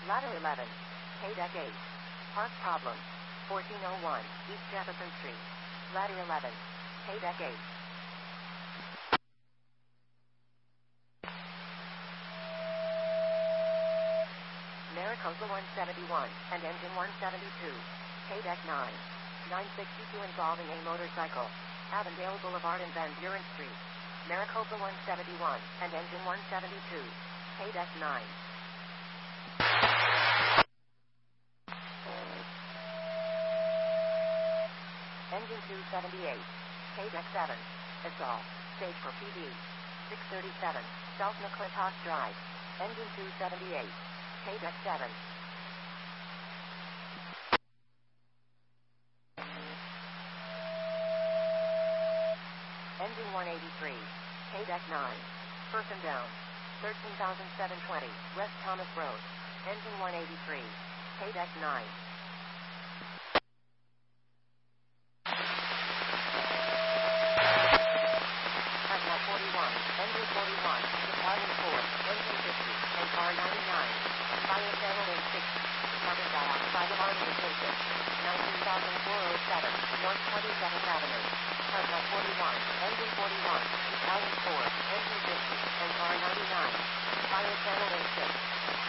Ladder 11. K-Deck 8. Park problem. 1401 East Jefferson Street. Ladder 11. K-Deck 8. Maricopa 171 and engine 172. K-Deck 9. 962 involving a motorcycle. Avondale Boulevard and Van Buren Street. Maricopa 171 and engine 172. K-Deck 9. Engine 278. K-Deck 7. Assault. Stage for PD. 637. South McClintock Drive. Engine 278. K-Deck 7. Engine 183. K-Deck 9. Person down. 13,720 West Thomas Road. Engine 183. K-Deck 9. Cardinal 41. Engine 41. Departing 4. Engine 50. And car 99. Fire channel in 6. Carbon dioxide alarm indication. 19,407 North 27th Avenue. Cardinal 41. Engine 41. Italian 4. Engine 50. And car 99. Fire channel in 6.